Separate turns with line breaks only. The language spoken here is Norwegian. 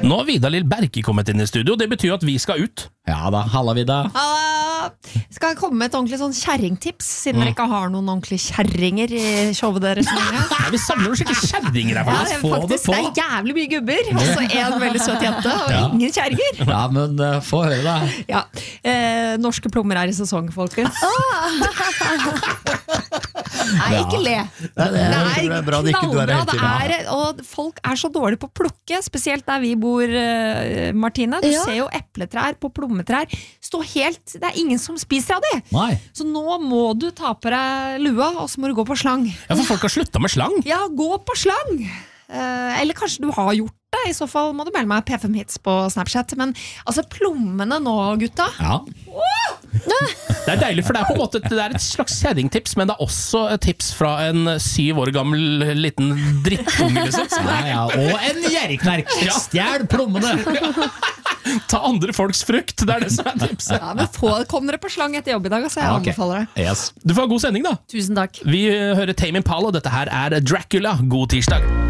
Nå har Vidar Lill Berke kommet inn i studio. Det betyr at vi skal ut.
Ja da, halla Vida.
Skal jeg komme med et ordentlig sånn kjerringtips, siden dere ikke har noen ordentlige kjerringer i showet deres?
Nei, vi samler noen skikkelig kjerringer her.
Ja, faktisk, det er jævlig mye gubber, og så en veldig søt jente, og ingen kjerringer.
Ja, men få høre da.
Ja, norske plommer er i sesong, folkens. Nei, ikke le.
Det er bra det ikke du er helt
knallbra, og folk er så dårlige på å plukke, spesielt der vi bor, Martine. Du ser jo epletrær på plommetrær stå helt, det er ingen som spiser av de.
Nei.
Så nå må du ta på deg lua, og så må du gå på slang.
Ja, for folk har sluttet med slang.
Ja, gå på slang. Eller kanskje du har gjort det. I så fall må du melde meg P5 Hits på Snapchat. Men altså, plommene nå, gutta.
Ja.
Det er deilig, for det er på en måte det er et slags kjerringtips, men det er også et tips fra en 7 år gammel liten drittunge, liksom.
Ja, og en gjerriknerk. Stjel plommene.
Ta andre folks frukt, det er det som er tipset.
Ja, men kom dere på slang etter jobb i dag, så jeg anbefaler det.
Yes.
Du får ha god sending da.
Tusen takk.
Vi hører Tame Impala, dette her er Dracula. God tirsdag.